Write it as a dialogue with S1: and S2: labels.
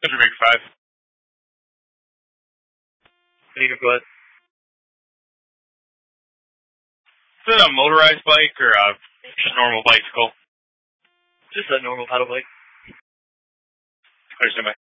S1: Make 5.
S2: Negative, go ahead.
S1: Is it a motorized bike or just normal bicycle?
S2: Just a normal paddle bike.
S1: Understood, bye.